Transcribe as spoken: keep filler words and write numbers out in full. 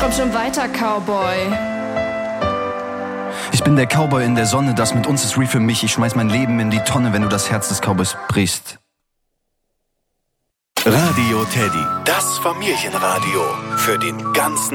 Komm schon weiter, Cowboy. Ich bin der Cowboy in der Sonne, das mit uns ist real für mich. Ich schmeiß mein Leben in die Tonne, wenn du das Herz des Cowboys brichst. Radio Teddy, das Familienradio für den ganzen